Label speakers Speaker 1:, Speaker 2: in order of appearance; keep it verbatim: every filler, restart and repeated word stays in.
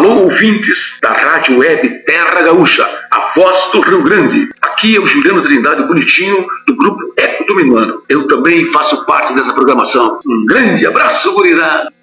Speaker 1: Alô, ouvintes da Rádio Web Terra Gaúcha, a voz do Rio Grande. Aqui é o Juliano Trindade Bonitinho, do grupo Eco Dominuano. Eu também faço parte dessa programação. Um grande abraço, gurizada!